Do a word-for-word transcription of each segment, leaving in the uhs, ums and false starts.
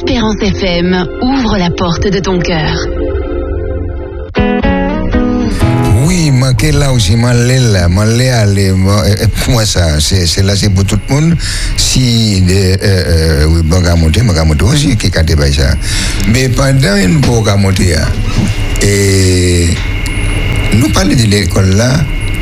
Espérance F M, ouvre la porte de ton cœur. Oui, manquer là aussi, m'aller là, m'aller aller, pour moi ça, c'est, c'est là, c'est pour tout le monde. Si, de, euh, oui, bon, à monter, bon, à monter aussi, qui a débat ça. Mais pendant une bonne à monter, et nous parlons de l'école là,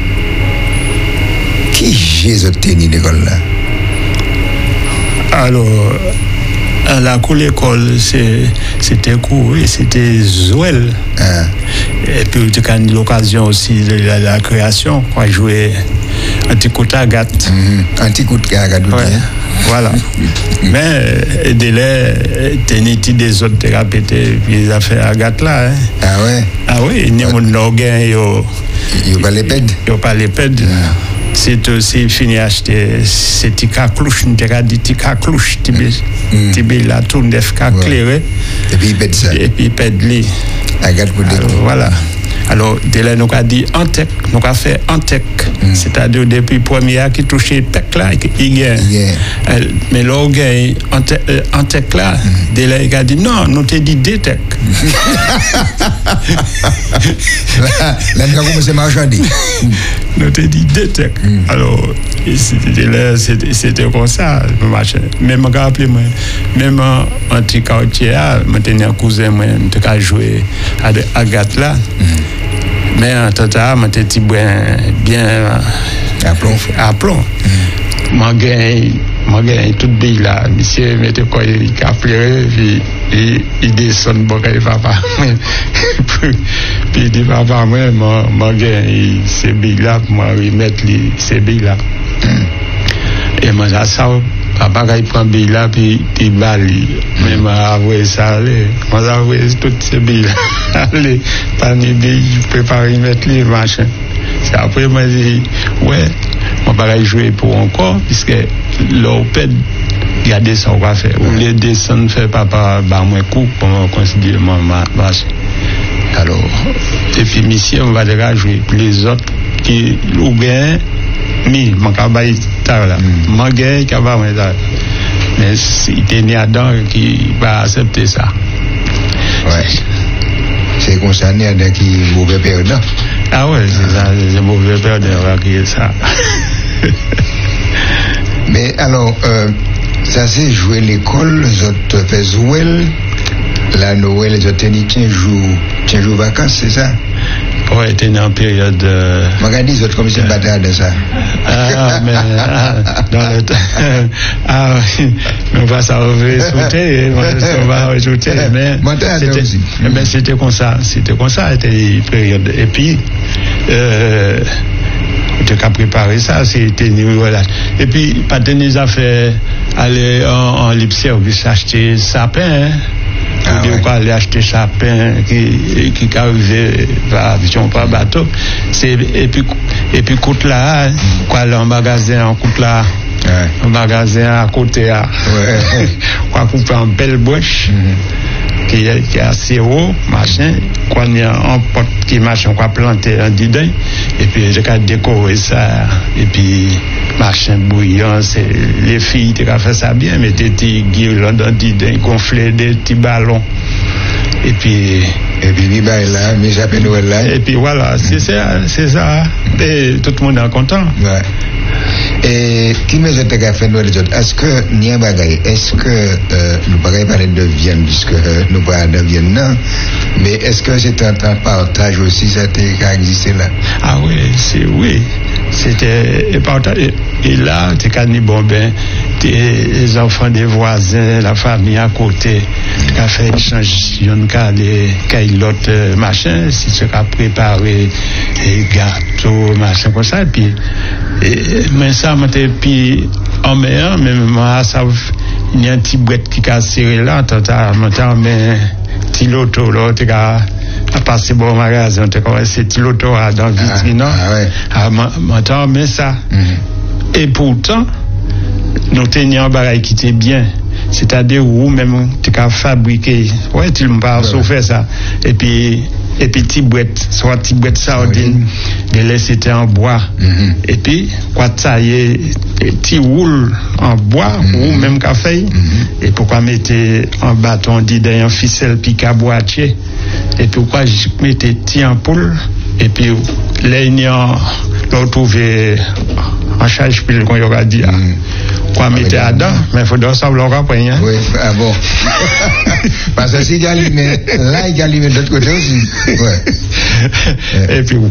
qui j'ai obtenu l'école là? Alors, à la cour l'école, c'est, c'était court et c'était Zoël. Ah. Et puis, tu as eu l'occasion aussi de la, la création, on a joué Anticoute Agathe. Mm-hmm. Anticoute Agathe, ouais. Voilà. Mais, dès là, tu as des autres thérapeutes, puis ils ont fait Agathe là. Hein. Ah ouais? Ah oui, il y a un organe, il n'y a pas les pèdes. Il n'y a pas les pèdes. C'est aussi fini acheter c'est tika clouche on t'a dit tika clouche tibe tibe la tourne def ka clairé et puis il pète ça et puis il pète lui Agathe pour voilà. Alors, dès là, nous avons dit Antec, nous avons fait Antec, mm. c'est-à-dire depuis le premier qui touchait Tec là, il gagne. Yeah. Euh, mais là, on gagne Antec là, mm. dès là, il a dit non, nous t'ai dit Détec. Là, là, nous avons commencé à marchander. Nous t'ai dit Détec. Mm. Alors, dès là, c'était, c'était comme ça, même je rappelle, même en anti-quartier, je tenais un cousin, je me joué à Agathe là. Mm. Mais en total, je suis bien, bien à plomb. À plomb. Je gagne tout le pays là. Monsieur mettait quoi, il a pleuré, puis il descend, bon, il papa. Puis il dit, papa, moi, je gagne ces billes là, pour me remettre ces billes là. Et moi, ça, ça, papa, quand il prend billes là, puis il balle. Mais moi, avoué ça, allez. Moi, avoué toutes ces billes là. Allez, parmi billes, je prépare y mettre les machins. C'est après, moi, je dis, ouais, on va pas jouer pour encore, puisque l'opède, il y a des sons qu'on va faire. Ou les descendre, faire papa, bah, moi, coup, pour me considérer mon marché. Alors, et puis, monsieur, on va déjà jouer. Les autres qui, ou bien, mi, mon cabaye, là. Mon gars, qui va, mais il était né à dedans qui va accepter ça. Ouais. C'est concerné à des qui mauvais perdant. Ah ouais, c'est ça, c'est mauvais perdant qui est ça. Mais alors, euh, ça c'est jouer l'école, les autres fait jouer, la Noël, les autres tenus quinze jours, quinze jours vacances, c'est ça? Ouais, t'es en période. Euh... Regardez les autres comme c'est bataille de ça. Ah, mais ah, dans le temps. Ah, oui. On va s'en rajouter, on va rajouter. Mais c'était, mais c'était comme ça, c'était comme ça, c'était une période. Et puis, euh, tu as préparé ça, c'était voilà. Et puis, pas de nous affaires, aller en, en libre service acheter sapin, hein. Ah, ouais. Quoi aller acheter sapin qui qui arrivait par avion par bateau c'est et puis et puis coûte là mm. quoi aller en magasin en coûte là ouais. Un magasin à côté là ouais. Quoi couper en belle broche mm. qui est qui est assez haut machin quoi il y a un pot qui machin quoi planter en dedans et puis j'ai qu'à décorer ça et puis machin bouillant c'est les filles qui ont fait ça bien mais des petits guirlandes en dedans gonfler des petits ballons et puis et puis là mais ça peut Noël là et puis voilà c'est ça c'est ça et tout le monde est content ouais. Et qui me dit que fait Noël est-ce que n'y a bagaille est-ce que euh, nous pas parler de Vienne puisque euh, nous pas de Vienne non mais est-ce que c'est un temps partage aussi ça a existé là ah oui c'est oui c'était partage et, et là tu as ni bon ben les enfants des voisins la famille à côté tu as fait échange yon ka les l'autre machin si tu as préparé des gâteaux machin comme ça et puis et, mais ça m'a été puis en meilleur même moi ça il y a un petit boîte qui a serré là t'as maintenant mais petit loto là tu as passé bon magasin tu as c'est petit loto dans vitrine ah ouais ah maintenant mais ça mm-hmm. Et pourtant nous tenions un bagage qui était bien c'est-à-dire où même tu as fabriqué ouais tu me parles sauf faire ça et puis et puis petit boîte, soit petit boîte sardine, de laisse c'était en bois. Mm-hmm. Et puis, quoi ça y est, petit roule en bois, mm-hmm. ou même café, mm-hmm. et pourquoi mettre en bâton dit d'un ficelle puis qu'à boîtier, et puis pourquoi je mettais petit en poule, et puis l'aignant, l'on trouvait en charge, puis qu'on y aura dit, quoi mettre à dents, mais il faut donc savoir après, hein. Oui, ah bon. Parce que si il y a allumé, là il y a allumé de l'autre côté aussi. Ouais. Et puis